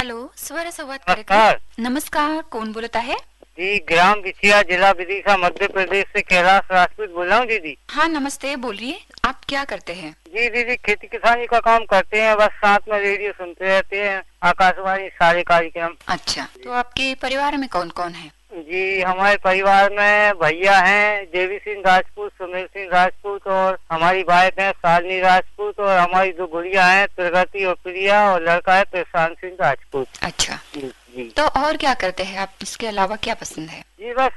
Hello, स्वर संवाद कार्यक्रम. नमस्कार नमस्कार, कोण बोलत आहे? जी, ग्राम बिछिया, जिला विदिशा, मध्य प्रदेश से कैलाश राजपूत बोल रहा हूँ दीदी। हाँ नमस्ते, बोलिए. आप क्या करते हैं? जी दीदी, खेती किसानी का काम करते हैं, बस साथ में रेडियो सुनते रहते हैं, आकाशवाणी सारे कार्यक्रम। अच्छा, तो आपके परिवार में कौन कौन है? जी, हमारे परिवार में भैया हैं देवी सिंह राजपूत, सुमेर सिंह राजपूत, और हमारी वाइफ है शालिनी राजपूत, और हमारी दो गुड़िया हैं प्रगति और प्रिया, और लड़का है प्रशांत सिंह राजपूत। अच्छा, जी। तो और क्या करते हैं आप? इसके अलावा क्या पसंद है? जी बस